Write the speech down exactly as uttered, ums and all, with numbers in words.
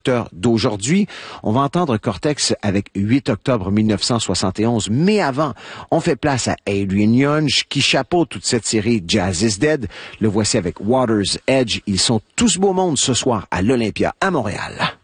d'aujourd'hui. On va entendre Cortex avec huit octobre mille neuf cent soixante et onze, mais avant, on fait place à Adrian Young qui chapeaute toute cette série Jazz is Dead. Le voici avec Water's Edge. Ils sont tous beau monde ce soir à l'Olympia à Montréal.